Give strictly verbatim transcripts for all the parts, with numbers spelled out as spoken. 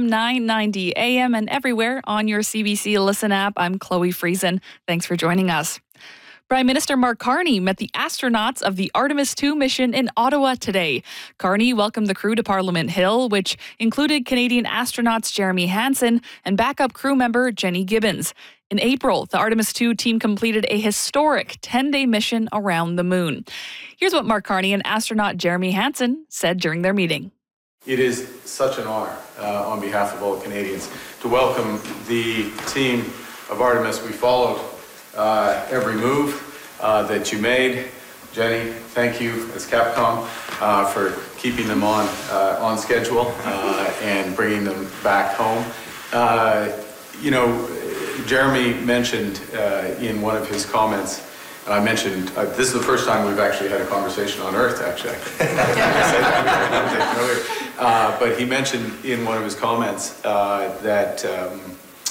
nine ninety A M and everywhere on your C B C Listen app. I'm Chloe Friesen. Thanks for joining us. Prime Minister Mark Carney met the astronauts of the Artemis two mission in Ottawa today. Carney welcomed the crew to Parliament Hill, which included Canadian astronauts Jeremy Hansen and backup crew member Jenny Gibbons. In April, the Artemis two team completed a historic ten-day mission around the moon. Here's what Mark Carney and astronaut Jeremy Hansen said during their meeting. It is such an honor uh, on behalf of all Canadians to welcome the team of Artemis. We followed uh, every move uh, that you made. Jenny, thank you as Capcom uh, for keeping them on uh, on schedule uh, and bringing them back home. Uh, you know, Jeremy mentioned uh, in one of his comments, and I mentioned, uh, this is the first time we've actually had a conversation on Earth, actually. uh, but he mentioned in one of his comments uh, that um,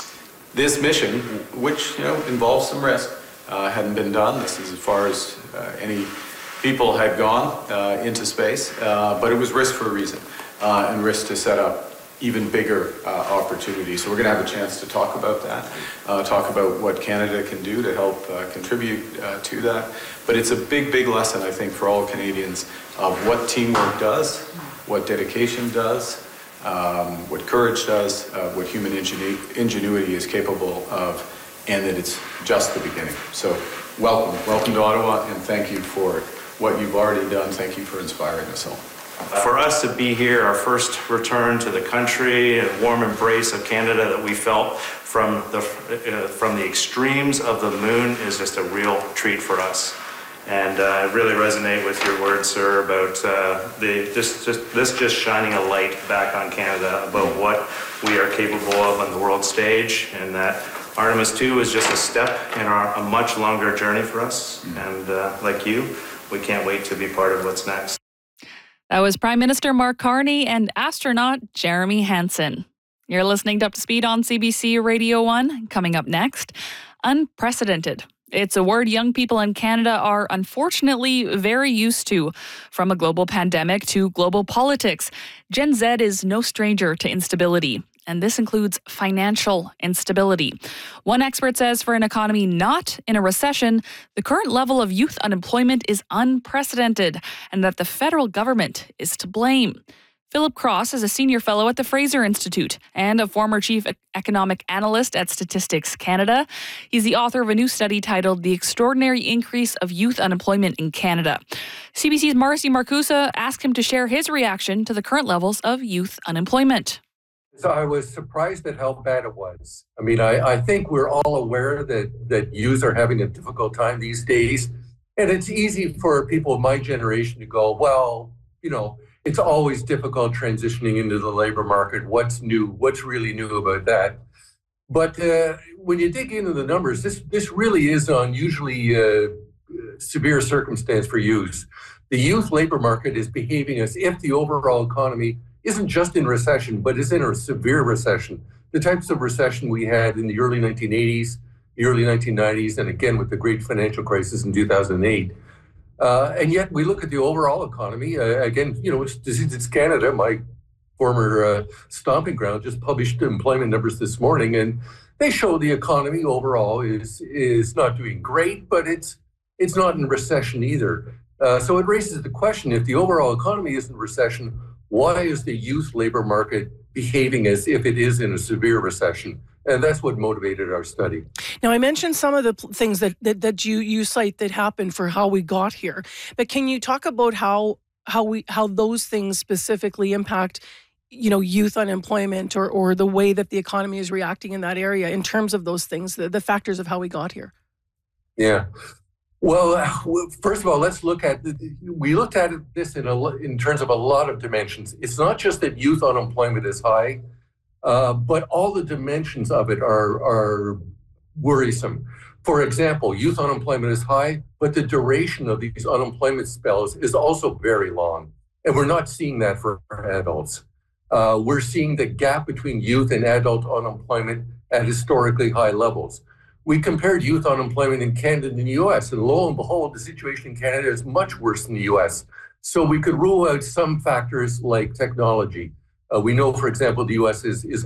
this mission, which you know involves some risk, uh, hadn't been done. This is as far as uh, any people had gone uh, into space, uh, but it was risk for a reason, uh, and risk to set up even bigger uh, opportunities. So we're going to have a chance to talk about that, uh, talk about what Canada can do to help uh, contribute uh, to that. But it's a big, big lesson, I think, for all Canadians of what teamwork does, what dedication does, um, what courage does, uh, what human ingenu- ingenuity is capable of, and that it's just the beginning. So welcome, welcome to Ottawa, and thank you for what you've already done. Thank you for inspiring us all. For us to be here, our first return to the country, a warm embrace of Canada that we felt from the uh, from the extremes of the moon is just a real treat for us. And uh, I really resonate with your words, sir, about uh, the just, just this just shining a light back on Canada about what we are capable of on the world stage, and that Artemis two is just a step in our, a much longer journey for us. And uh, like you, we can't wait to be part of what's next. That was Prime Minister Mark Carney and astronaut Jeremy Hansen. You're listening to Up to Speed on C B C Radio one. Coming up next, unprecedented. It's a word young people in Canada are unfortunately very used to. From a global pandemic to global politics, Gen Z is no stranger to instability. And this includes financial instability. One expert says for an economy not in a recession, the current level of youth unemployment is unprecedented and that the federal government is to blame. Philip Cross is a senior fellow at the Fraser Institute and a former chief economic analyst at Statistics Canada. He's the author of a new study titled The Extraordinary Increase of Youth Unemployment in Canada. C B C's Marcy Marcusa asked him to share his reaction to the current levels of youth unemployment. So I was surprised at how bad it was. I mean, I, I think we're all aware that, that youth are having a difficult time these days. And it's easy for people of my generation to go, well, you know, it's always difficult transitioning into the labor market. What's new? What's really new about that? But uh, when you dig into the numbers, this, this really is an unusually uh, severe circumstance for youth. The youth labor market is behaving as if the overall economy isn't just in recession, but is in a severe recession. The types of recession we had in the early nineteen eighties, the early nineteen nineties, and again with the great financial crisis in two thousand eight. Uh, and yet we look at the overall economy. Uh, again, you know, it's, it's Canada, my former uh, stomping ground, just published employment numbers this morning, and they show the economy overall is is not doing great, but it's it's not in recession either. Uh, so it raises the question, if the overall economy is in recession, why is the youth labor market behaving as if it is in a severe recession? And that's what motivated our study. Now, I mentioned some of the pl- things that, that, that you, you cite that happened for how we got here. But can you talk about how how we how those things specifically impact, you know, youth unemployment or or the way that the economy is reacting in that area in terms of those things, the, the factors of how we got here? Yeah. Well, first of all, let's look at, we looked at this in a, in terms of a lot of dimensions. It's not just that youth unemployment is high, uh, but all the dimensions of it are, are worrisome. For example, youth unemployment is high, but the duration of these unemployment spells is also very long. And we're not seeing that for adults. Uh, we're seeing the gap between youth and adult unemployment at historically high levels. We compared youth unemployment in Canada and the U S, and lo and behold, the situation in Canada is much worse than the U S. So we could rule out some factors like technology. Uh, we know, for example, the U S is, is